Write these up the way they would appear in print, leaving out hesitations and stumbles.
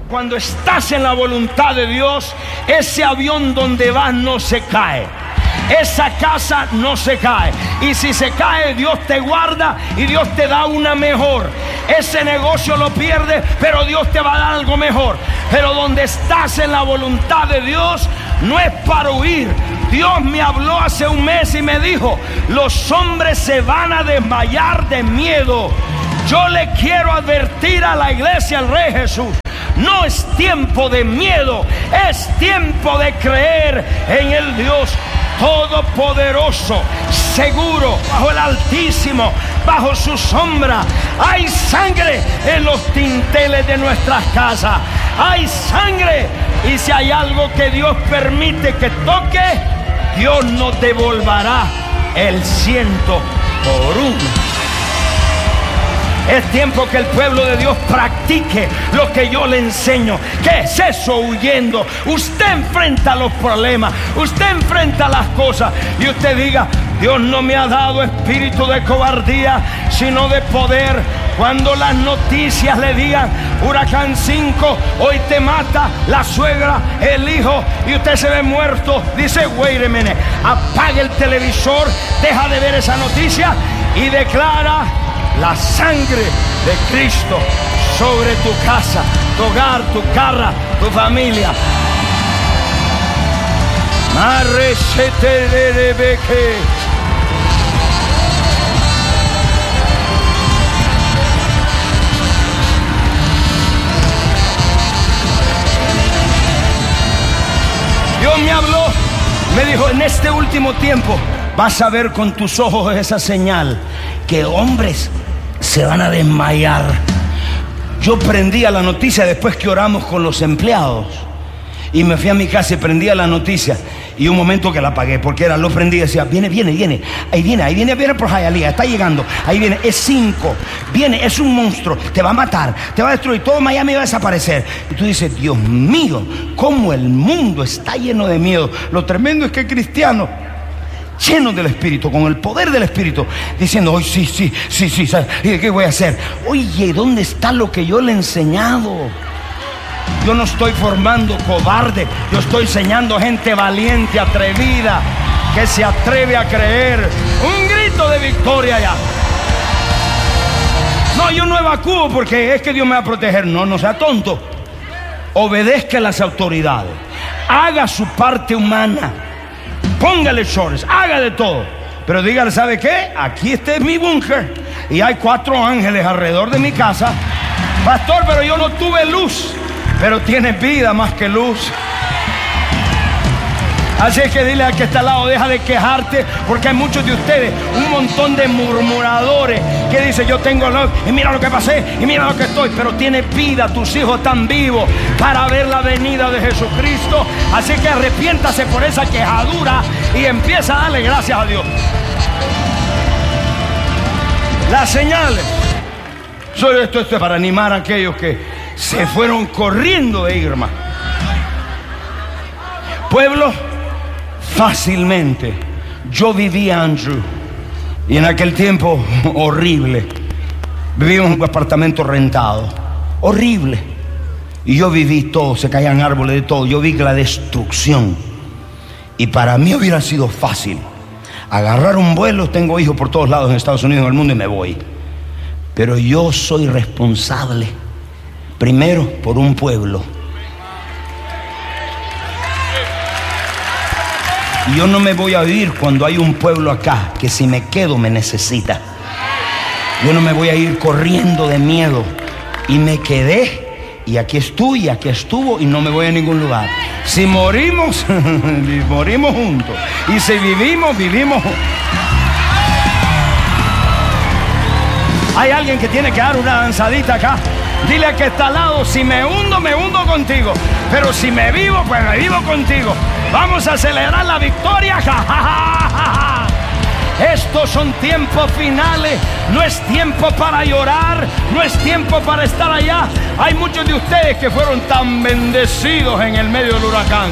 Cuando estás en la voluntad de Dios, ese avión donde vas no se cae. Esa casa no se cae. Y si se cae, Dios te guarda y Dios te da una mejor. Ese negocio lo pierdes, pero Dios te va a dar algo mejor. Pero donde estás en la voluntad de Dios, no es para huir. Dios me habló hace un mes y me dijo: los hombres se van a desmayar de miedo. Yo le quiero advertir a la iglesia, al Rey Jesús: no es tiempo de miedo, es tiempo de creer en el Dios Todopoderoso, seguro, bajo el Altísimo, bajo su sombra. Hay sangre en los dinteles de nuestras casas, hay sangre. Y si hay algo que Dios permite que toque, Dios nos devolverá el 100 por 1. Es tiempo que el pueblo de Dios practique lo que yo le enseño. ¿Qué es eso? Huyendo. Usted enfrenta los problemas, usted enfrenta las cosas y usted diga: Dios no me ha dado espíritu de cobardía, sino de poder. Cuando las noticias le digan: huracán 5, hoy te mata la suegra, el hijo, y usted se ve muerto, dice: wait a minute, apague el televisor, deja de ver esa noticia y declara la sangre de Cristo sobre tu casa, tu hogar, tu casa, tu familia. Dios me habló, me dijo: en este último tiempo vas a ver con tus ojos esa señal, que hombres se van a desmayar. Yo prendía la noticia después que oramos con los empleados y me fui a mi casa y prendía la noticia, y un momento que la apagué porque lo prendí y decía: viene, ahí viene por Hialeah, está llegando, ahí viene, es 5, viene, es un monstruo, te va a matar, te va a destruir, todo Miami va a desaparecer. Y tú dices: Dios mío, cómo el mundo está lleno de miedo. Lo tremendo es que cristianos llenos del Espíritu, con el poder del Espíritu, diciendo: hoy sí, ¿sabes? ¿Y qué voy a hacer? Oye, ¿dónde está lo que yo le he enseñado? Yo no estoy formando cobarde, yo estoy enseñando gente valiente, atrevida, que se atreve a creer. Un grito de victoria ya. No, yo no evacúo porque es que Dios me va a proteger. No sea tonto. Obedezca a las autoridades, haga su parte humana, póngale shorts, haga de todo, pero dígale: ¿sabe qué? Aquí este es mi búnker y hay 4 ángeles alrededor de mi casa. Pastor, pero yo no tuve luz. Pero tienes vida más que luz. Así es que dile al que está al lado: deja de quejarte, porque hay muchos de ustedes, un montón de murmuradores, que dicen: yo tengo luz y mira lo que pasé y mira lo que estoy. Pero tienes vida, tus hijos están vivos para ver la venida de Jesucristo. Así que arrepiéntase por esa quejadura y empieza a darle gracias a Dios. Las señales. Solo esto es para animar a aquellos que se fueron corriendo de Irma. Pueblo, fácilmente. Yo vivía, Andrew, y en aquel tiempo horrible. Vivía en un apartamento rentado, horrible. Y yo viví todo, se caían árboles de todo. Yo vi la destrucción. Y para mí hubiera sido fácil agarrar un vuelo. Tengo hijos por todos lados en Estados Unidos, en el mundo, y me voy. Pero yo soy responsable primero por un pueblo. Y yo no me voy a ir cuando hay un pueblo acá que si me quedo me necesita. Yo no me voy a ir corriendo de miedo. Y me quedé, y aquí estoy, y aquí estuvo, y no me voy a ningún lugar. Si morimos, morimos juntos. Y si vivimos, vivimos juntos. Hay alguien que tiene que dar una danzadita acá. Dile al que está al lado: si me hundo, me hundo contigo. Pero si me vivo, pues me vivo contigo. Vamos a celebrar la victoria. Ja, ja, ja, ja, ja. Estos son tiempos finales. No es tiempo para llorar, no es tiempo para estar allá. Hay muchos de ustedes que fueron tan bendecidos en el medio del huracán.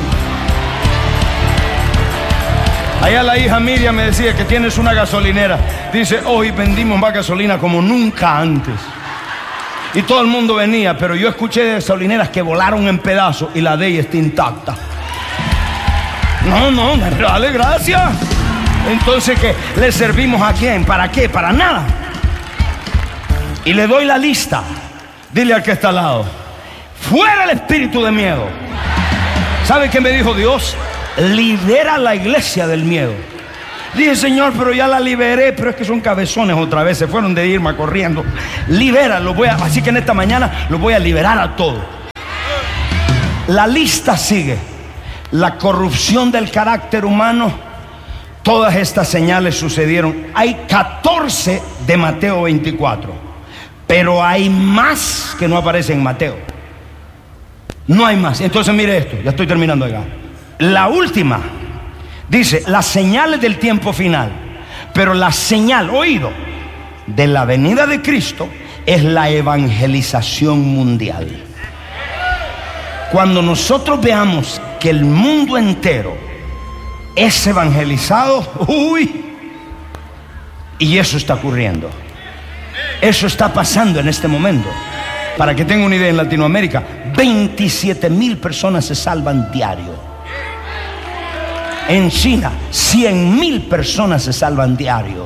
Allá la hija Miriam me decía que tienes una gasolinera. Dice: hoy vendimos más gasolina como nunca antes. Y todo el mundo venía, pero yo escuché de gasolineras que volaron en pedazos y la de ella está intacta. No, dale gracias. Entonces, ¿qué? ¿Le servimos a quién? ¿Para qué? Para nada. Y le doy la lista. Dile al que está al lado: fuera el espíritu de miedo. ¿Sabe qué me dijo Dios? Libera la iglesia del miedo. Dije: Señor, pero ya la liberé. Pero es que son cabezones otra vez, se fueron de Irma corriendo. Libéralo, así que en esta mañana los voy a liberar a todos. La lista sigue: la corrupción del carácter humano. Todas estas señales sucedieron. Hay 14 de Mateo 24, pero hay más que no aparecen en Mateo. No hay más. Entonces mire esto, ya estoy terminando acá. La última dice: las señales del tiempo final. Pero la señal, oído, de la venida de Cristo es la evangelización mundial. Cuando nosotros veamos que el mundo entero es evangelizado, y eso está ocurriendo. Eso está pasando en este momento. Para que tenga una idea, en Latinoamérica 27,000 personas se salvan diario. En China 100,000 personas se salvan diario.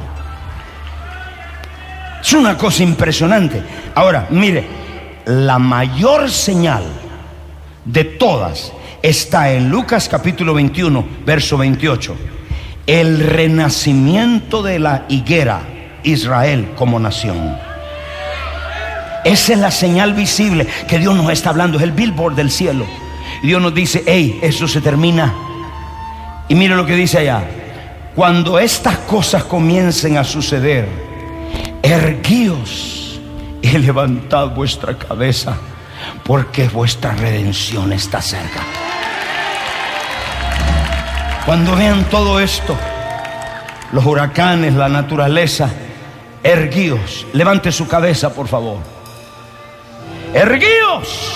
Es una cosa impresionante. Ahora, mire, la mayor señal de todas está en Lucas capítulo 21, verso 28. El renacimiento de la higuera, Israel como nación. Esa es la señal visible que Dios nos está hablando. Es el billboard del cielo. Y Dios nos dice: hey, eso se termina. Y mire lo que dice allá: cuando estas cosas comiencen a suceder, erguíos y levantad vuestra cabeza, porque vuestra redención está cerca. Cuando vean todo esto, los huracanes, la naturaleza, erguíos. Levante su cabeza, por favor. Erguíos,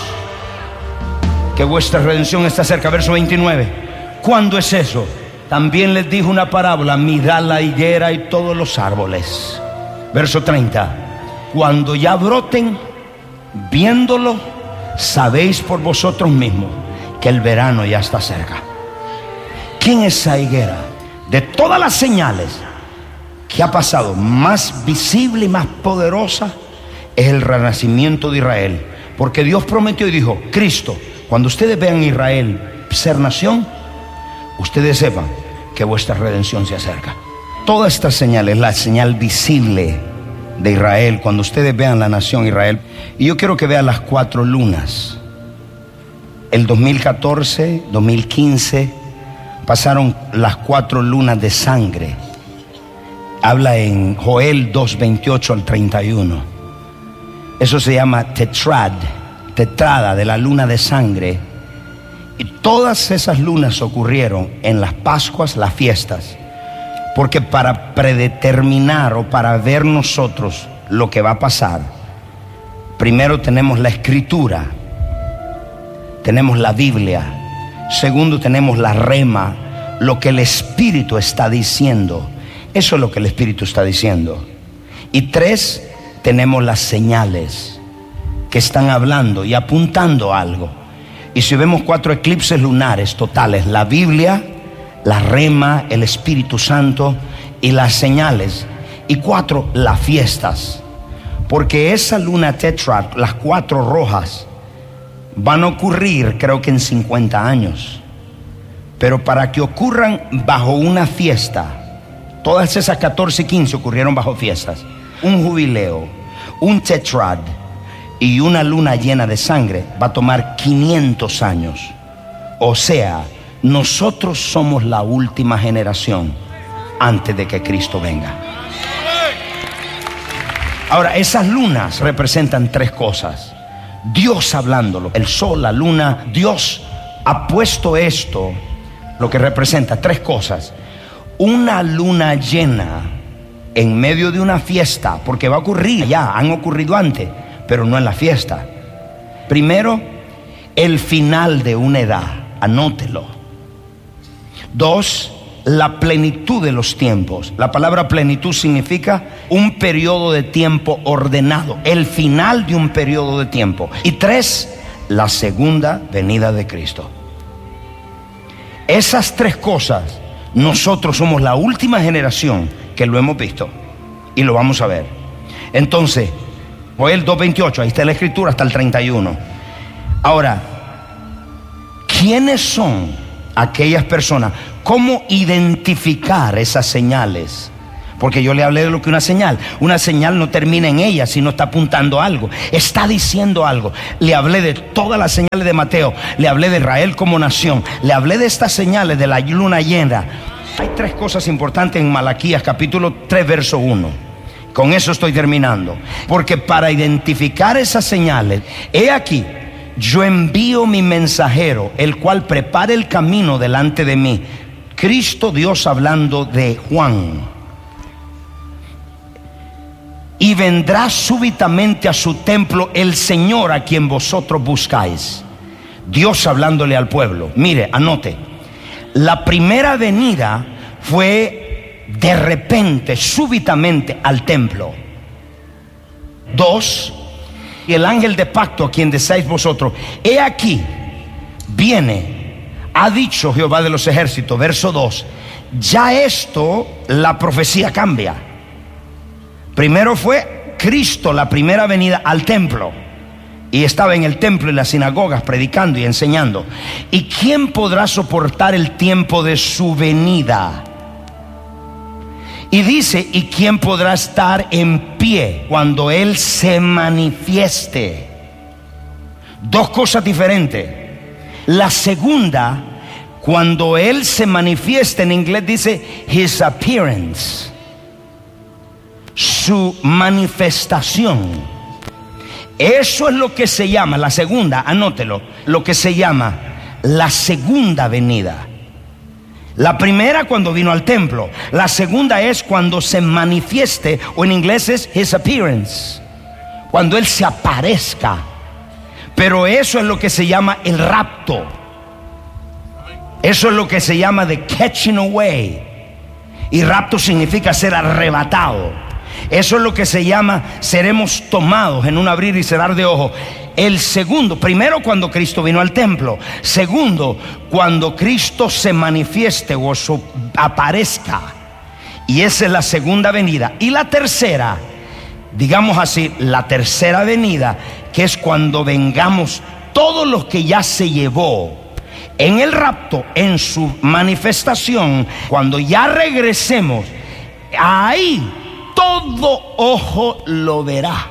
que vuestra redención está cerca. Verso 29. ¿Cuándo es eso? También les dijo una parábola: mirad la higuera y todos los árboles. Verso 30. Cuando ya broten, viéndolo, sabéis por vosotros mismos que el verano ya está cerca. ¿Quién es esa higuera? De todas las señales que ha pasado, más visible y más poderosa es el renacimiento de Israel. Porque Dios prometió y dijo: Cristo, cuando ustedes vean a Israel ser nación, ustedes sepan que vuestra redención se acerca. Todas estas señales, la señal visible de Israel, cuando ustedes vean la nación Israel. Y yo quiero que vean las 4 lunas. El 2014, 2015 pasaron las 4 lunas de sangre. Habla en Joel 2:28 al 31. Eso se llama tetrada de la luna de sangre. Y todas esas lunas ocurrieron en las Pascuas, las fiestas. Porque para predeterminar o para ver nosotros lo que va a pasar, primero tenemos la escritura, tenemos la Biblia. Segundo, tenemos la rema, lo que el Espíritu está diciendo. Eso es lo que el Espíritu está diciendo. Y 3, tenemos las señales que están hablando y apuntando a algo. Y si vemos 4 eclipses lunares totales: la Biblia, la rema, el Espíritu Santo y las señales. Y 4, las fiestas. Porque esa luna tetrad, las 4 rojas, van a ocurrir creo que en 50 años. Pero para que ocurran bajo una fiesta, todas esas 14 y 15 ocurrieron bajo fiestas. Un jubileo, un tetrad y una luna llena de sangre va a tomar 500 años. O sea, nosotros somos la última generación antes de que Cristo venga. Ahora, esas lunas representan 3 cosas. Dios hablándolo, el sol, la luna. Dios ha puesto esto, lo que representa 3 cosas. Una luna llena en medio de una fiesta, porque va a ocurrir, ya han ocurrido antes, pero no en la fiesta. Primero, el final de una edad, anótelo. 2, la plenitud de los tiempos. La palabra plenitud significa un periodo de tiempo ordenado, el final de un periodo de tiempo. Y 3, la segunda venida de Cristo. Esas 3 cosas, nosotros somos la última generación que lo hemos visto y lo vamos a ver. Entonces, Joel 2:28, ahí está la escritura hasta el 31. Ahora, ¿quiénes son aquellas personas? ¿Cómo identificar esas señales? Porque yo le hablé de lo que una señal no termina en ella, sino está apuntando a algo, está diciendo algo. Le hablé de todas las señales de Mateo, le hablé de Israel como nación, le hablé de estas señales de la luna llena. Hay 3 cosas importantes en Malaquías capítulo 3 verso 1. Con eso estoy terminando. Porque para identificar esas señales, he aquí, yo envío mi mensajero, el cual prepara el camino delante de mí. Cristo Dios hablando de Juan. Y vendrá súbitamente a su templo el Señor a quien vosotros buscáis. Dios hablándole al pueblo. Mire, anote. La primera venida fue de repente, súbitamente al templo. 2, y el ángel de pacto a quien deseáis vosotros, he aquí, viene, ha dicho Jehová de los ejércitos. Verso 2. Ya esto, la profecía cambia. Primero fue Cristo, la primera venida al templo, y estaba en el templo y las sinagogas predicando y enseñando. ¿Y quién podrá soportar el tiempo de su venida? Y dice, ¿y quién podrá estar en pie cuando Él se manifieste? 2 cosas diferentes. La segunda, cuando Él se manifieste, en inglés dice His appearance, su manifestación. Eso es lo que se llama, la segunda, anótelo, lo que se llama la segunda venida. La primera cuando vino al templo, la segunda es cuando se manifieste, o en inglés es His appearance, cuando Él se aparezca. Pero eso es lo que se llama el rapto. Eso es lo que se llama the catching away. Y rapto significa ser arrebatado. Eso es lo que se llama seremos tomados en un abrir y cerrar de ojos. El segundo, primero cuando Cristo vino al templo. Segundo, cuando Cristo se manifieste o aparezca. Y esa es la segunda venida. Y la tercera, digamos así, la tercera venida, que es cuando vengamos todos los que ya se llevó en el rapto, en su manifestación. Cuando ya regresemos, ahí todo ojo lo verá.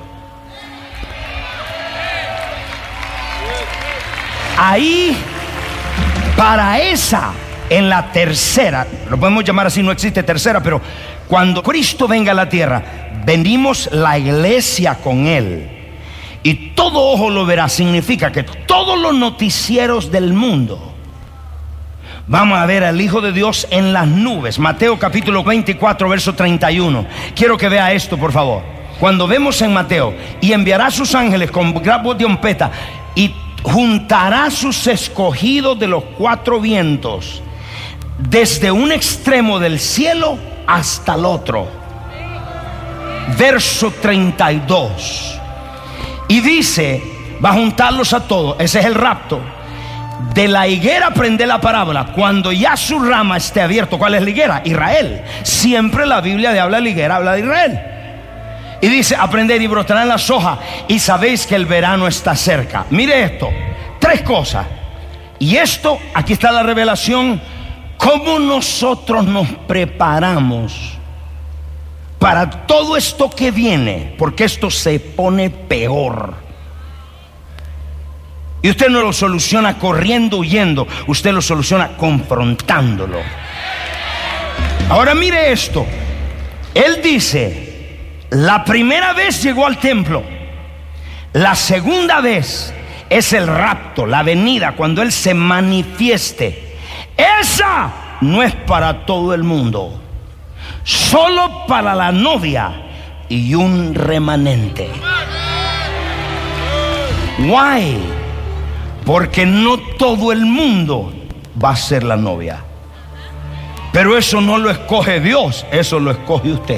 Ahí, para esa, en la tercera, lo podemos llamar así, no existe tercera, pero cuando Cristo venga a la tierra, venimos la iglesia con Él, y todo ojo lo verá. Significa que todos los noticieros del mundo vamos a ver al Hijo de Dios en las nubes. Mateo capítulo 24 verso 31. Quiero que vea esto, por favor. Cuando vemos en Mateo, y enviará a sus ángeles con gran voz de trompeta, y juntará a sus escogidos de los 4 vientos, desde un extremo del cielo hasta el otro. Verso 32. Y dice, va a juntarlos a todos. Ese es el rapto. De la higuera aprende la parábola. Cuando ya su rama esté abierto. ¿Cuál es la higuera? Israel. Siempre la Biblia de habla de la higuera, habla de Israel. Y dice, aprended y brotarán las hojas, y sabéis que el verano está cerca. Mire esto, 3 cosas. Y esto, aquí está la revelación. ¿Cómo nosotros nos preparamos para todo esto que viene? Porque esto se pone peor. Y usted no lo soluciona corriendo, huyendo. Usted lo soluciona confrontándolo. Ahora mire esto. Él dice, la primera vez llegó al templo. La segunda vez es el rapto, la venida, cuando Él se manifieste. Esa no es para todo el mundo, solo para la novia y un remanente. Why? Porque no todo el mundo va a ser la novia. Pero eso no lo escoge Dios, eso lo escoge usted.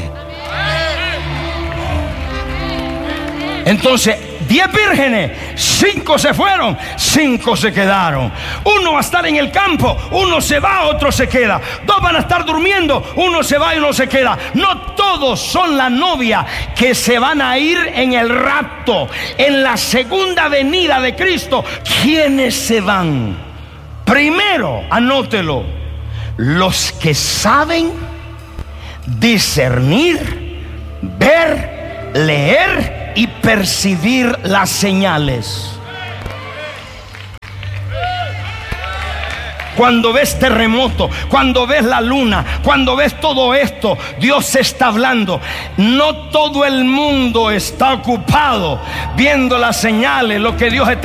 Entonces, 10 vírgenes, 5 se fueron, 5 se quedaron. Uno va a estar en el campo, uno se va, otro se queda. 2 van a estar durmiendo, uno se va y uno se queda. No todos son la novia que se van a ir en el rapto, en la segunda venida de Cristo. ¿Quiénes se van? Primero, anótelo, los que saben discernir, ver, leer y percibir las señales. Cuando ves terremoto, cuando ves la luna, cuando ves todo esto, Dios está hablando. No todo el mundo está ocupado viendo las señales, lo que Dios está